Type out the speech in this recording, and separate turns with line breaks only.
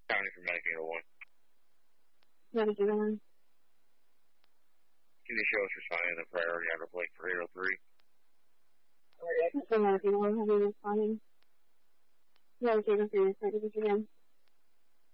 County for Medic 801.
Medic 801.
Can you show us responding the priority on Blake for 803?
Alright, I can say Medic 801 have you responding. Medic 803, again.